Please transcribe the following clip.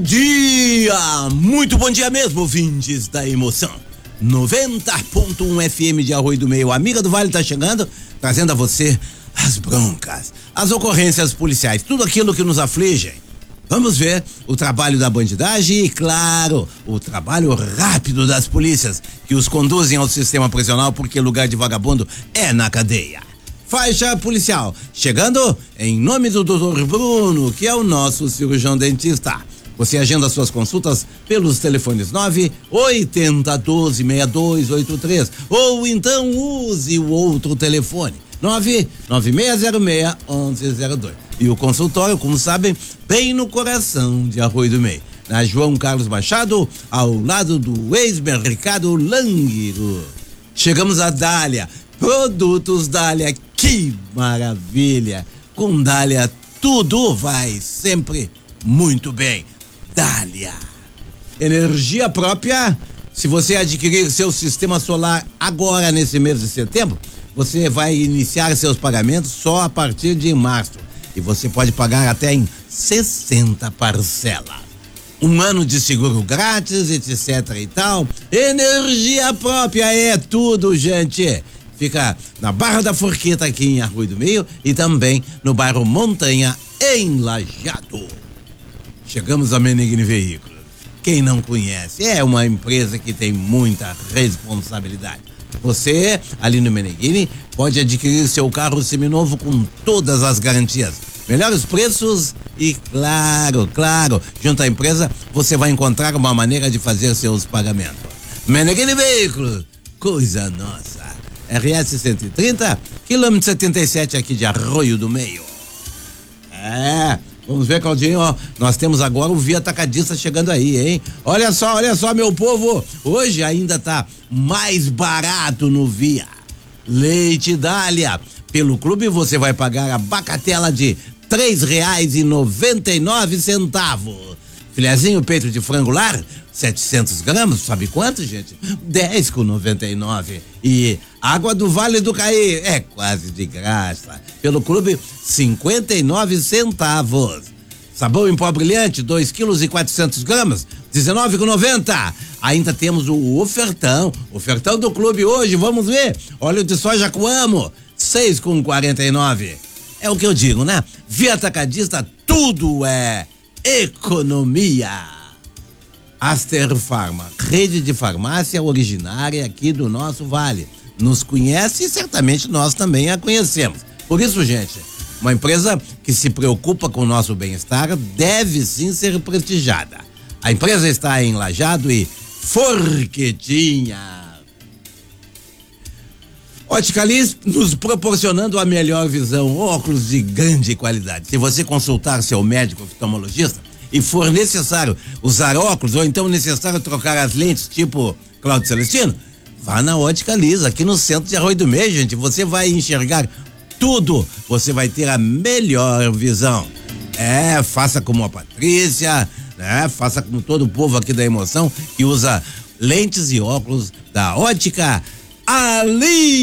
dia! Muito bom dia mesmo, ouvintes da emoção. 90.1 FM de Arroio do Meio. A amiga do Vale tá chegando, trazendo a você as broncas, as ocorrências policiais, tudo aquilo que nos aflige. Vamos ver o trabalho da bandidagem e, claro, o trabalho rápido das polícias que os conduzem ao sistema prisional, porque lugar de vagabundo é na cadeia. Faixa policial, chegando em nome do Dr. Bruno, que é o nosso cirurgião dentista. Você agenda suas consultas pelos telefones 980126283 ou então use o outro telefone 996061102. E o consultório, como sabem, bem no coração de Arroio do Meio, na João Carlos Machado, ao lado do ex-mercado Languiro. Chegamos a Dália, produtos Dália, que maravilha! Com Dália tudo vai sempre muito bem. Dália, energia própria. Se você adquirir seu sistema solar agora nesse mês de setembro, você vai iniciar seus pagamentos só a partir de março. E você pode pagar até em 60 parcelas. Um ano de seguro grátis, etc e tal. Energia própria é tudo, gente. Fica na Barra da Forqueta, aqui em Arroio do Meio, e também no bairro Montanha, em Lajeado. Chegamos a Meneghini Veículos. Quem não conhece, é uma empresa que tem muita responsabilidade. Você, ali no Meneghini, pode adquirir seu carro seminovo com todas as garantias, melhores preços e, claro, junto à empresa, você vai encontrar uma maneira de fazer seus pagamentos. Meneghini Veículos, coisa nossa. RS 130, quilômetro 77 aqui de Arroio do Meio. Vamos ver, Claudinho, ó, nós temos agora o Via Atacadista chegando aí, hein? Olha só, meu povo, hoje ainda tá mais barato no Via. Leite Dália, pelo clube você vai pagar a bacatela de R$3,99. Filezinho peito de frango lar, 700 gramas, sabe quanto, gente? R$10,99. E água do Vale do Caí, é quase de graça. Pelo clube, 59 centavos. Sabão em pó brilhante, 2,4 kg, R$19,90. Ainda temos o ofertão do clube hoje, vamos ver. Óleo de soja Coamo, R$6,49. É o que eu digo, né? Via Atacadista, tudo é economia. Aster Farma, rede de farmácia originária aqui do nosso Vale. Nos conhece e certamente nós também a conhecemos. Por isso, gente, uma empresa que se preocupa com o nosso bem-estar deve sim ser prestigiada. A empresa está em Lajeado e Forquetinha. Ótica Liz, nos proporcionando a melhor visão, óculos de grande qualidade. Se você consultar seu médico oftalmologista e for necessário usar óculos ou então necessário trocar as lentes tipo Cláudio Celestino, vá na Ótica Liz, aqui no centro de Arroio do Meio, gente. Você vai enxergar tudo, você vai ter a melhor visão. Faça como a Patrícia, né? Faça como todo o povo aqui da emoção que usa lentes e óculos da Ótica Ali.